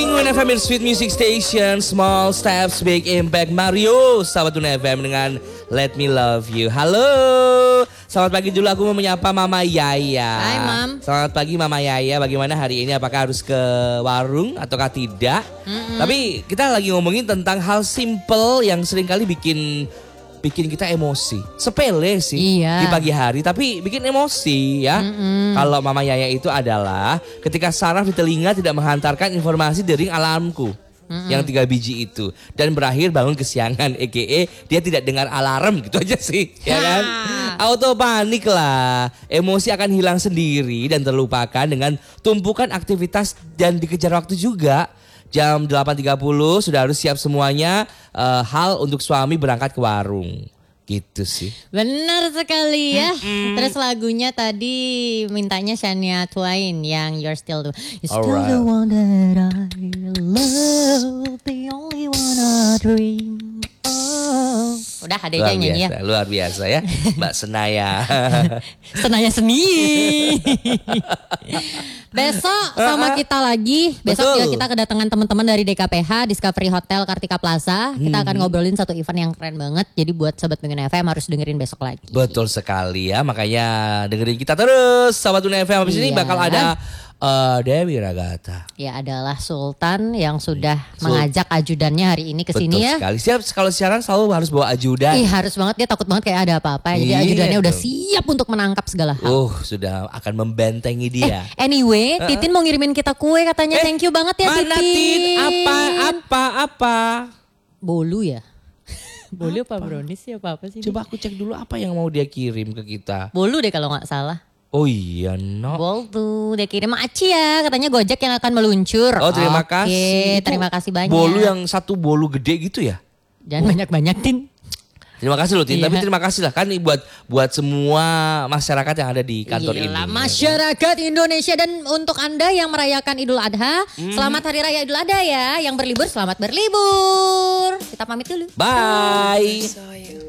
Penguin FM Sweet Music Station, Small Steps Big Impact. Mario, sahabat Tuna FM dengan Let Me Love You. Halo, selamat pagi dulu, aku mau menyapa Mama Yaya. Hai Mam. Selamat pagi Mama Yaya, bagaimana hari ini? Apakah harus ke warung ataukah tidak? Tapi kita lagi ngomongin tentang hal simple yang seringkali bikin kita emosi. Sepele sih di pagi hari, tapi bikin emosi ya. Kalau Mama Yaya itu adalah ketika saraf di telinga tidak menghantarkan informasi dari alarmku. Yang 3 biji itu. Dan berakhir bangun kesiangan, dia tidak dengar alarm gitu aja sih. Ya kan? Auto panik lah. Emosi akan hilang sendiri dan terlupakan dengan tumpukan aktivitas dan dikejar waktu juga. Jam 8.30 sudah harus siap semuanya hal untuk suami berangkat ke warung. Gitu sih. Benar sekali ya. Terus lagunya tadi mintanya Shania Twain yang You're Still the One That I Love, the only one I dream. Oh. Udah ada aja yang nyanyi ya. Luar biasa ya Mbak Senaya. Senaya seni. Besok sama kita lagi. Besok juga kita kedatangan teman-teman dari DKPH, Discovery Hotel Kartika Plaza. Kita akan ngobrolin satu event yang keren banget. Jadi buat Sobat Penguin FM harus dengerin besok lagi. Betul sekali ya. Makanya dengerin kita terus Sobat Penguin FM. Habis ini bakal ada Dewi Ragata. Ya, adalah Sultan yang sudah mengajak ajudannya hari ini ke sini ya. Betul sekali. Siap, kalau siaran selalu harus bawa ajudan. Harus banget, dia takut banget kayak ada apa-apa. Jadi ajudannya udah siap untuk menangkap segala hal. Sudah akan membentengi dia. Anyway, Titin mau ngirimin kita kue katanya. Thank you banget ya Titin. Mana Tin? Apa? Bolu ya? Bolu apa brownies ya apa sih? Coba aku cek dulu apa yang mau dia kirim ke kita. Bolu deh kalau gak salah. Oh iya no. Bol tuh dia kirim Aci ya, katanya Gojek yang akan meluncur. Oh terima kasih. Terima kasih banyak. Bolu yang satu bolu gede gitu ya? Jangan banyak-banyak Tin. Terima kasih loh Tin, tapi terima kasih lah kan ini buat semua masyarakat yang ada di kantor ini. Masyarakat Indonesia dan untuk Anda yang merayakan Idul Adha, selamat Hari Raya Idul Adha ya. Yang berlibur selamat berlibur. Kita pamit dulu. Bye.